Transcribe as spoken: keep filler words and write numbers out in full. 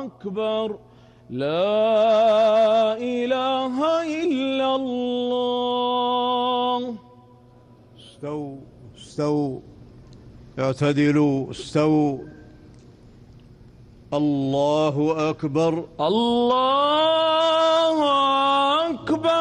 أكبر لا إله إلا الله. استووا استووا اعتدلوا استووا. الله أكبر الله أكبر.